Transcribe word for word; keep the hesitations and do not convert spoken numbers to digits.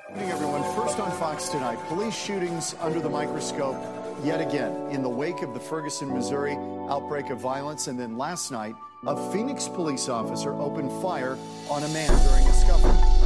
Good evening, everyone. First on Fox tonight, police shootings under the microscope yet again in the wake of the Ferguson, Missouri outbreak of violence. And then last night, a Phoenix police officer opened fire on a man during a scuffle.